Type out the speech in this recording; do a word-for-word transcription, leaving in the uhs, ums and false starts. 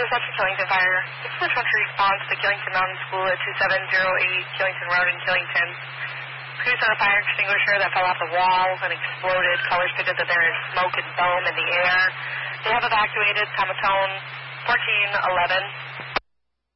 Reception Killington Fire. This is the truck response to Killington Mountain School at two seven zero eight Killington Road in Killington. Crews on a fire extinguisher that fell off the walls and exploded. Callers stated that there is smoke and foam in the air. They have evacuated Tomatone fourteen eleven.